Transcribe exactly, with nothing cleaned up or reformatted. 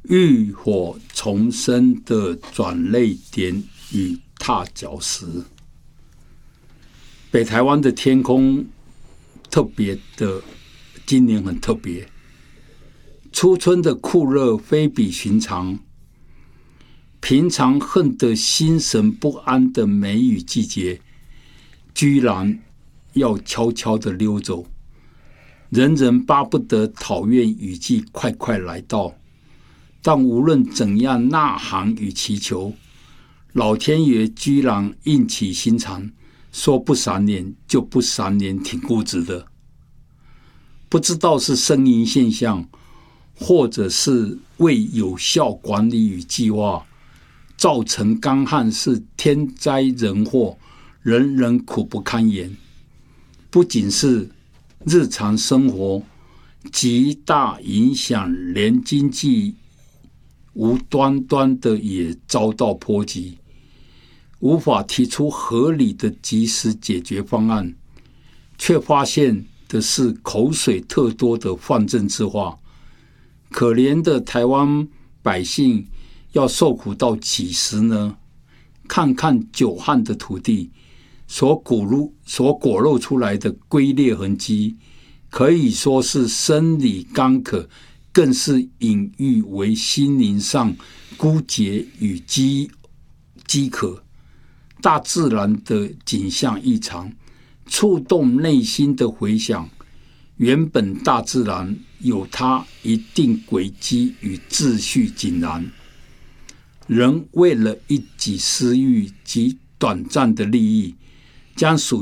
浴火重生的转捩点与踏脚石。北台湾的天空特别的，今年很特别，初春的酷热非比寻常，平常恨得心神不安的梅雨季节，居然要悄悄地溜走，人人巴不得讨厌雨季快快来到。但无论怎样呐喊与祈求，老天爷居然硬起心肠，说不赏脸就不赏脸，挺固执的。不知道是声音现象，或者是未有效管理与计划，造成干旱是天灾人祸，人人苦不堪言。不仅是日常生活，极大影响连经济无端端的也遭到波及，无法提出合理的及时解决方案，却发现的是口水特多的泛政治化。可怜的台湾百姓要受苦到几时呢？看看久旱的土地所果露所果露出来的龟裂痕迹，可以说是生理干渴，更是隐喻为心灵上孤寂与饥饥渴。大自然的景象异常，触动内心的回响。原本大自然有它一定轨迹与秩序井然，人为了一己私欲及短暂的利益，将属